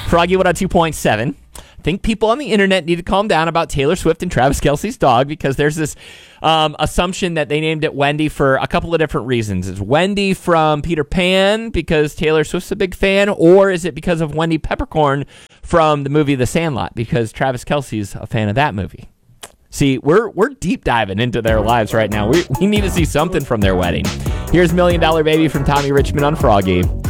Froggy 102.7. I think people on the internet need to calm down about Taylor Swift and Travis Kelce's dog because there's this assumption that they named it Wendy for a couple of different reasons. Is Wendy from Peter Pan because Taylor Swift's a big fan, or is it because of Wendy Peppercorn from the movie The Sandlot because Travis Kelce's a fan of that movie? See, we're deep diving into their lives right now. We need to see something from their wedding. Here's $1 Million Baby from Tommy Richmond on Froggy.